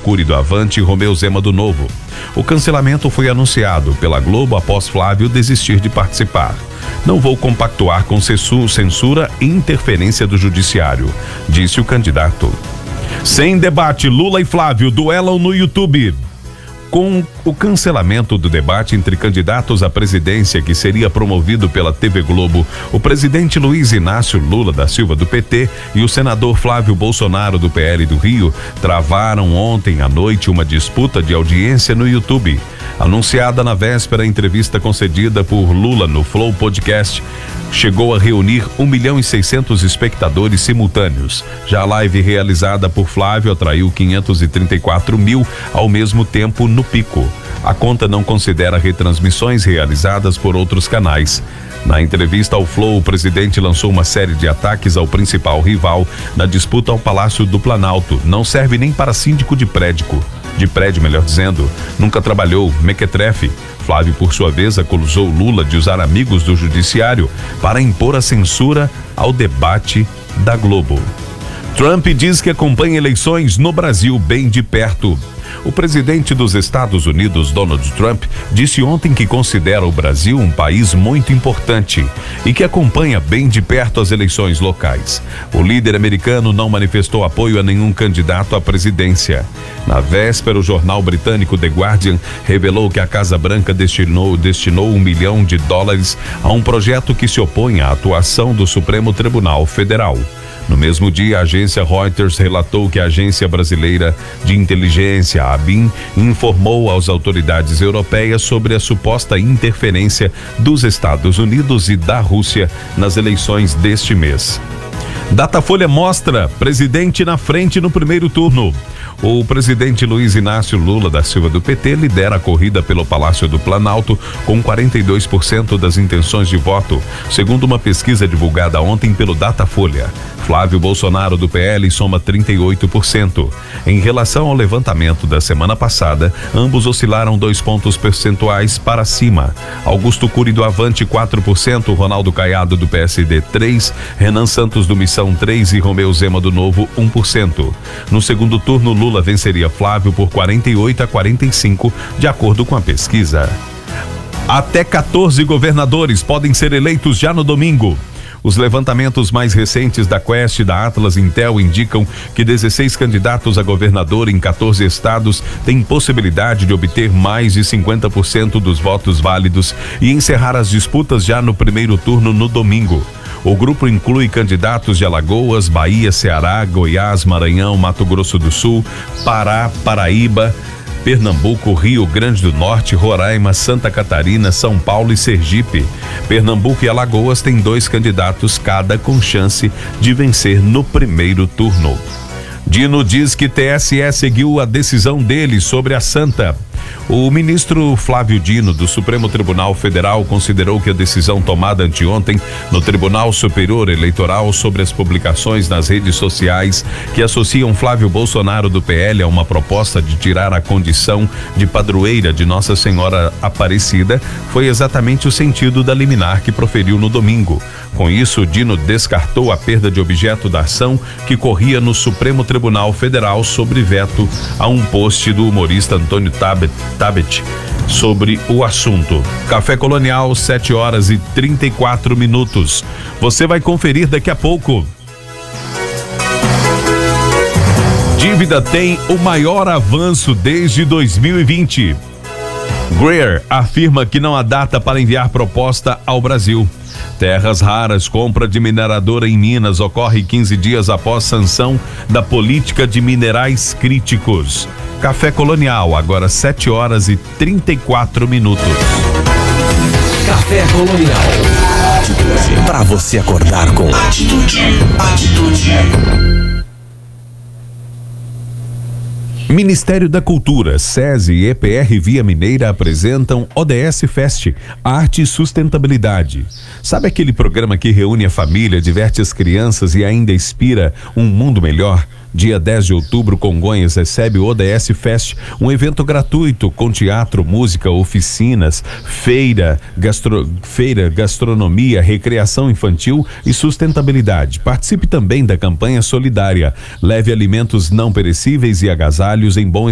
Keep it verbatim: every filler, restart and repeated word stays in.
Cury do Avante e Romeu Zema do Novo. O cancelamento foi anunciado pela Globo após Flávio desistir de participar. Não vou compactuar com censura e interferência do judiciário, disse o candidato. Sem debate, Lula e Flávio duelam no YouTube. Com o cancelamento do debate entre candidatos à presidência que seria promovido pela T V Globo, o presidente Luiz Inácio Lula da Silva do P T e o senador Flávio Bolsonaro do P L do Rio travaram ontem à noite uma disputa de audiência no YouTube. Anunciada na véspera, a entrevista concedida por Lula no Flow Podcast chegou a reunir um milhão e seiscentos espectadores simultâneos. Já a live realizada por Flávio atraiu quinhentos e trinta e quatro mil ao mesmo tempo no pico. A conta não considera retransmissões realizadas por outros canais. Na entrevista ao Flow, o presidente lançou uma série de ataques ao principal rival na disputa ao Palácio do Planalto. Não serve nem para síndico de prédio. De prédio, melhor dizendo. Nunca trabalhou, mequetrefe. Flávio, por sua vez, acusou Lula de usar amigos do judiciário para impor a censura ao debate da Globo. Trump diz que acompanha eleições no Brasil bem de perto. O presidente dos Estados Unidos, Donald Trump, disse ontem que considera o Brasil um país muito importante e que acompanha bem de perto as eleições locais. O líder americano não manifestou apoio a nenhum candidato à presidência. Na véspera, o jornal britânico The Guardian revelou que a Casa Branca destinou, destinou um milhão de dólares a um projeto que se opõe à atuação do Supremo Tribunal Federal. No mesmo dia, a agência Reuters relatou que a Agência Brasileira de Inteligência, a ABIN, informou às autoridades europeias sobre a suposta interferência dos Estados Unidos e da Rússia nas eleições deste mês. Datafolha mostra presidente na frente no primeiro turno. O presidente Luiz Inácio Lula da Silva do P T lidera a corrida pelo Palácio do Planalto com quarenta e dois por cento das intenções de voto, segundo uma pesquisa divulgada ontem pelo Datafolha. Flávio Bolsonaro do P L soma trinta e oito por cento. Em relação ao levantamento da semana passada, ambos oscilaram dois pontos percentuais para cima. Augusto Cury do Avante quatro por cento, Ronaldo Caiado do P S D três por cento, Renan Santos do Missão três por cento e Romeu Zema do Novo um por cento. No segundo turno, Lula venceria Flávio por quarenta e oito a quarenta e cinco, de acordo com a pesquisa. Até quatorze governadores podem ser eleitos já no domingo. Os levantamentos mais recentes da Quest e da Atlas Intel indicam que dezesseis candidatos a governador em quatorze estados têm possibilidade de obter mais de cinquenta por cento dos votos válidos e encerrar as disputas já no primeiro turno no domingo. O grupo inclui candidatos de Alagoas, Bahia, Ceará, Goiás, Maranhão, Mato Grosso do Sul, Pará, Paraíba, Pernambuco, Rio Grande do Norte, Roraima, Santa Catarina, São Paulo e Sergipe. Pernambuco e Alagoas têm dois candidatos cada com chance de vencer no primeiro turno. Dino diz que T S E seguiu a decisão dele sobre a Santa. O ministro Flávio Dino, do Supremo Tribunal Federal, considerou que a decisão tomada anteontem no Tribunal Superior Eleitoral sobre as publicações nas redes sociais que associam Flávio Bolsonaro do P L a uma proposta de tirar a condição de padroeira de Nossa Senhora Aparecida foi exatamente o sentido da liminar que proferiu no domingo. Com isso, Dino descartou a perda de objeto da ação que corria no Supremo Tribunal Federal sobre veto a um post do humorista Antônio Tabet, Tabet sobre o assunto. Café Colonial, sete horas e trinta e quatro minutos. Você vai conferir daqui a pouco. Dívida tem o maior avanço desde dois mil e vinte. Greer afirma que não há data para enviar proposta ao Brasil. Terras raras, compra de mineradora em Minas ocorre quinze dias após sanção da política de minerais críticos. Café Colonial, agora sete horas e trinta e quatro minutos. Café Colonial. Atitude. Para você acordar com atitude. Atitude. Ministério da Cultura, SESI e E P R Via Mineira apresentam O D S Fest, Arte e Sustentabilidade. Sabe aquele programa que reúne a família, diverte as crianças e ainda inspira um mundo melhor? Dia dez de outubro, Congonhas recebe o O D S Fest, um evento gratuito com teatro, música, oficinas, feira, gastro, feira, gastronomia, recreação infantil e sustentabilidade. Participe também da campanha solidária. Leve alimentos não perecíveis e agasalhos em bom